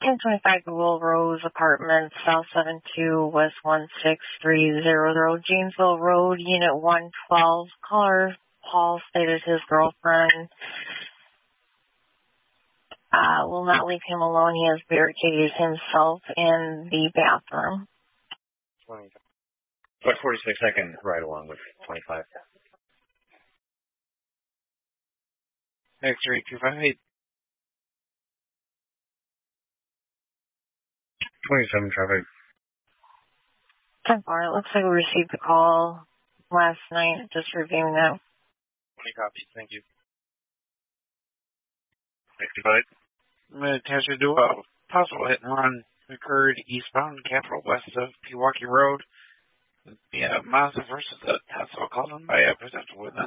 1025 Google Rose Apartments, South 72, West 16300, Janesville Road, Unit 112. Caller Paul stated his girlfriend will not leave him alone. He has barricaded himself in the bathroom. 46, I can ride along with 25. X-ray 258. 27 traffic. 10-4, it looks like we received a call last night, just reviewing that. 20 copies, thank you. 65. I'm going to attach you to a possible hit and run occurred eastbound Capitol west of Pewaukee Road. Yeah, Mazda versus the Tesla called in by a potential witness.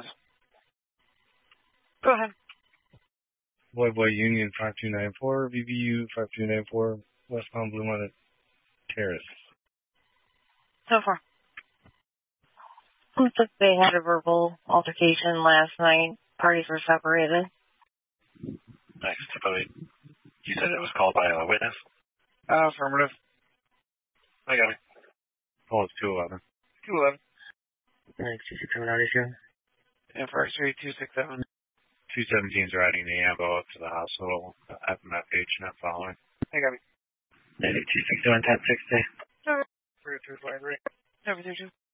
Go ahead. Boy Union 5294, VBU 5294, westbound Blue Mountain Terrace. So far. Looks like they had a verbal altercation last night. Parties were separated. Nice. You said it was called by a witness? Affirmative. I got it. Oh, it's 211. 211. Thanks. You coming out issue? And for X-ray 267. 217's riding the ambo up to the hospital. FMFH not following. I got it. 261, 1060. For 223. 732.